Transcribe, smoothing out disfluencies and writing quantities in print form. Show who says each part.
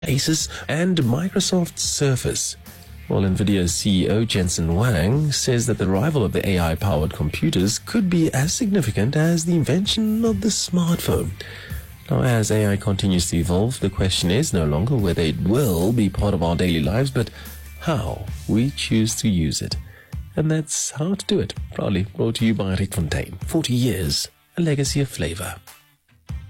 Speaker 1: Asus and Microsoft's Surface. Well, NVIDIA's CEO Jensen Huang says that the arrival of the AI-powered computers could be as significant as the invention of the smartphone. Now, as AI continues to evolve, the question is no longer whether it will be part of our daily lives, but how we choose to use it. And that's How to Do It, proudly brought to you by Rick Fontaine. 40 years, a legacy of flavor.